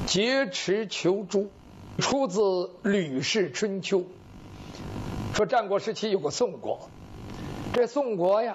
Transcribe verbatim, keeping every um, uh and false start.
劫持求诸，出自《吕氏春秋》。说战国时期有个宋国，这宋国呀，